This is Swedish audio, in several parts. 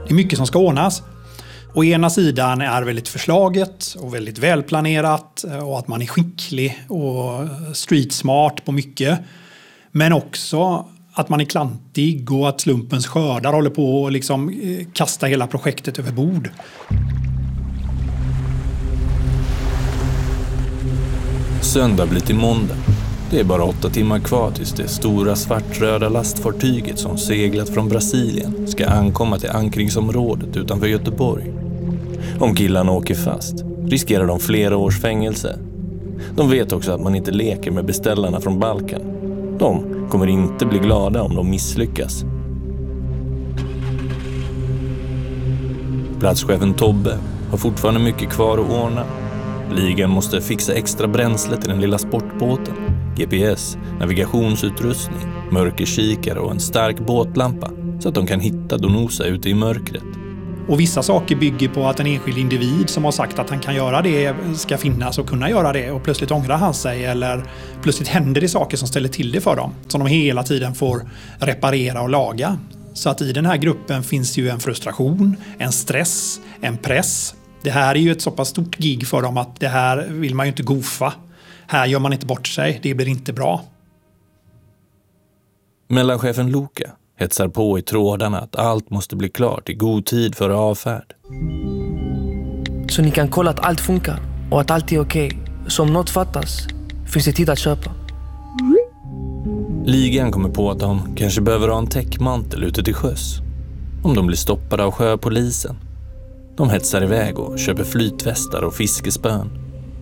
Det är mycket som ska ordnas. Å ena sidan är väldigt förslaget och väldigt välplanerat och att man är skicklig och street smart på mycket. Men också att man är klantig och att slumpens skördar håller på att liksom kasta hela projektet över bord. Söndag blir till måndag. Det är bara 8 timmar kvar tills det stora svartröda lastfartyget som seglat från Brasilien ska ankomma till ankringsområdet utanför Göteborg. Om killarna åker fast riskerar de flera års fängelse. De vet också att man inte leker med beställarna från Balkan. De kommer inte bli glada om de misslyckas. Platschefen Tobbe har fortfarande mycket kvar att ordna. Ligan måste fixa extra bränsle till den lilla sportbåten, GPS, navigationsutrustning, mörkerkikare och en stark båtlampa så att de kan hitta Donosa ute i mörkret. Och vissa saker bygger på att en enskild individ som har sagt att han kan göra det ska finnas och kunna göra det och plötsligt ångrar han sig eller plötsligt händer det saker som ställer till det för dem som de hela tiden får reparera och laga. Så att i den här gruppen finns ju en frustration, en stress, en press. Det här är ju ett så pass stort gig för dem att det här vill man ju inte gofa. Här gör man inte bort sig, det blir inte bra. Mellanchefen Luka hetsar på i trådarna att allt måste bli klart i god tid före avfärd. Så ni kan kolla att allt funkar och att allt är okej. Så om något fattas finns det tid att köpa. Ligan kommer på att de kanske behöver ha en täckmantel ute till sjöss. Om de blir stoppade av sjöpolisen. De hetsar iväg och köper flytvästar och fiskespön.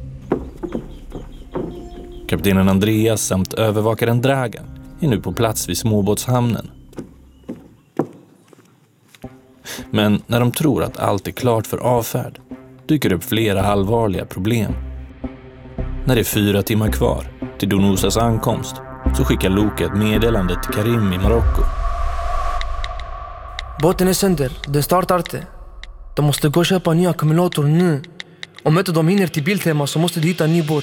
Kaptenen Andreas samt övervakaren Dragan är nu på plats vid småbåtshamnen. Men när de tror att allt är klart för avfärd dyker upp flera allvarliga problem. När det är 4 timmar kvar till Donosas ankomst så skickar Luka ett meddelande till Karim i Marocko. Båten är sönder, den startar inte. De måste gå och köpa en ny ackumulator nu. Om inte de hinner till Biltema så måste de hitta en ny båt.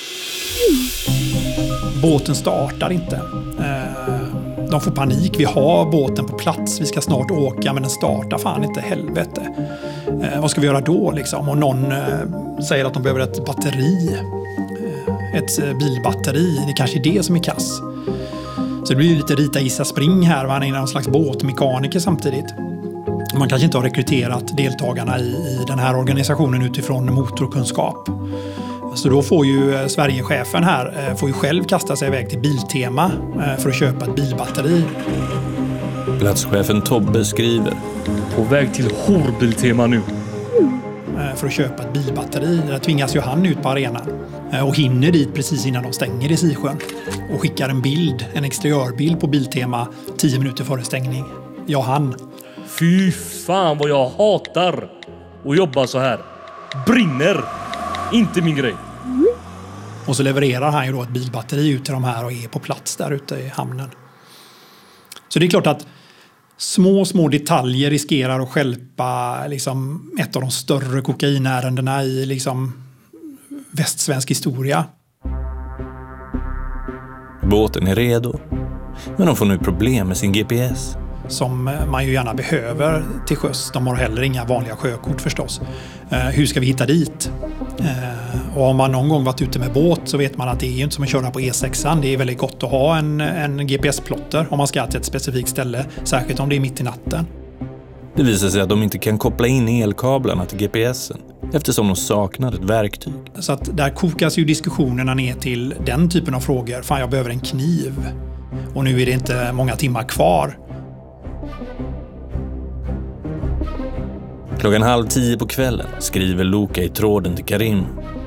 Båten startar inte. De får panik. Vi har båten på plats. Vi ska snart åka men den startar fan inte. Helvete. Vad ska vi göra då liksom? Och någon säger att de behöver ett batteri. Ett bilbatteri. Det kanske är det som är kass. Så det blir ju lite rita gissa spring här. Han är någon slags båtmekaniker samtidigt. Man kanske inte har rekryterat deltagarna i den här organisationen utifrån motorkunskap. Så då får ju Sverigechefen här får ju själv kasta sig iväg till Biltema för att köpa ett bilbatteri. Platschefen Tobbe skriver: På väg till Biltema nu. För att köpa ett bilbatteri. Där tvingas ju han ut på arenan och hinner dit precis innan de stänger i Sisjön. Och skickar en bild, en exteriörbild på Biltema 10 minuter före stängning. Ja, han. Fy fan vad jag hatar att jobba så här. Brinner. Inte min grej. Och så levererar han ju då ett bilbatteri ut till de här och är på plats där ute i hamnen. Så det är klart att små detaljer riskerar att stjälpa liksom ett av de större kokainärendena i liksom västsvensk historia. Båten är redo, men de får nu problem med sin GPS. Som man ju gärna behöver till sjöss. De har heller inga vanliga sjökort förstås. Hur ska vi hitta dit? Och om man någon gång varit ute med båt så vet man att det är ju inte som att köra på E6an. Det är väldigt gott att ha en GPS-plotter om man ska till ett specifikt ställe. Särskilt om det är mitt i natten. Det visar sig att de inte kan koppla in elkablarna till GPSen eftersom de saknar ett verktyg. Så att där kokas ju diskussionerna ner till den typen av frågor. Fan, jag behöver en kniv. Och nu är det inte många timmar kvar. 9:30 på kvällen skriver Luka i tråden till Karim.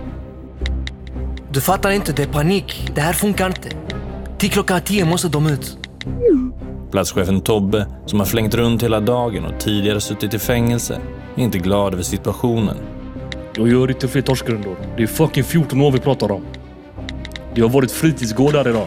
Du fattar inte, det är panik. Det här funkar inte. Till 10 måste de ut. Platschefen Tobbe, som har flängt runt hela dagen och tidigare suttit i fängelse, är inte glad över situationen. Jag gör inte fler torskgrundor. Det är fucking 14 år vi pratar om. Det har varit fritidsgårdar idag.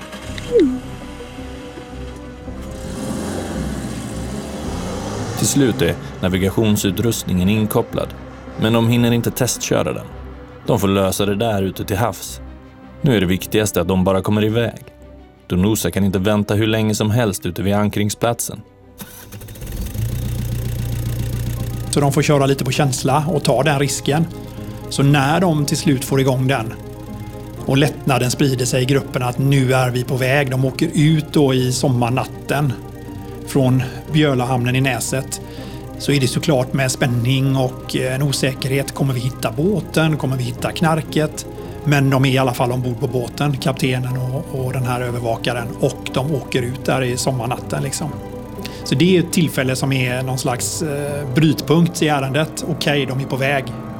Till slut är navigationsutrustningen inkopplad, men de hinner inte testköra den. De får lösa det där ute till havs. Nu är det viktigaste att de bara kommer iväg. Donosa kan inte vänta hur länge som helst ute vid ankringsplatsen. Så de får köra lite på känsla och ta den risken. Så när de till slut får igång den och lättnaden sprider sig i gruppen att nu är vi på väg. De åker ut då i sommarnatten från Björlahamnen i Näset. Så är det såklart med spänning och en osäkerhet. Kommer vi hitta båten? Kommer vi hitta knarket? Men de är i alla fall ombord på båten, kaptenen och den här övervakaren. Och de åker ut där i sommarnatten liksom. Så det är ett tillfälle som är någon slags brytpunkt i ärendet. Okej, de är på väg.